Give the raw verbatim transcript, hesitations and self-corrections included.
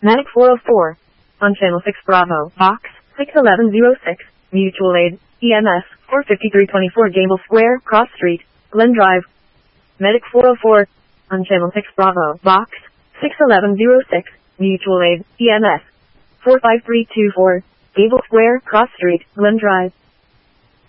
Medic four oh four. On Channel six Bravo, Box six eleven oh six, Mutual Aid, E M S, four fifty-three twenty-four Gable Square, Cross Street, Glen Drive. Medic four oh four. On Channel six Bravo, Box six eleven oh six, Mutual Aid, E M S, four five three two four, Gable Square, Cross Street, Glen Drive.